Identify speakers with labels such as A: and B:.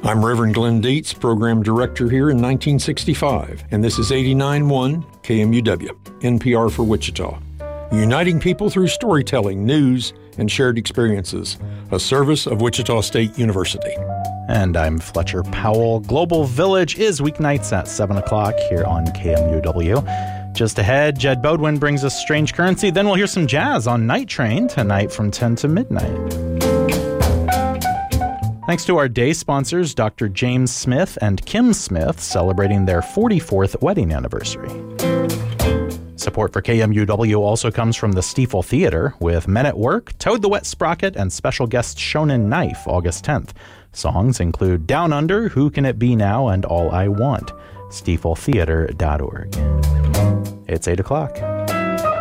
A: I'm Reverend Glenn Dietz, Program Director here in 1965, and this is 89.1 KMUW, NPR for Wichita. Uniting people through storytelling, news, and shared experiences, a service of Wichita State University.
B: And I'm Fletcher Powell. Global Village is weeknights at 7 o'clock here on KMUW. Just ahead, Jed Bodwin brings us Strange Currency. Then we'll hear some jazz on Night Train tonight from 10 to midnight. Thanks to our day sponsors, Dr. James Smith and Kim Smith, celebrating their 44th wedding anniversary. Support for KMUW also comes from the Stiefel Theater with Men at Work, Toad the Wet Sprocket, and special guest Shonen Knife, August 10th. Songs include Down Under, Who Can It Be Now, and All I Want. StiefelTheater.org. It's 8 o'clock.